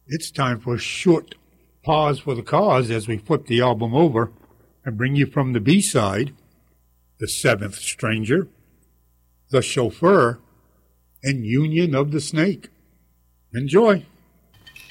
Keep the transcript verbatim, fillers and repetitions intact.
It's time for a short pause for the cause as we flip the album over and bring you from the B-side, The Seventh Stranger, The Chauffeur, and Union of the Snake. Enjoy.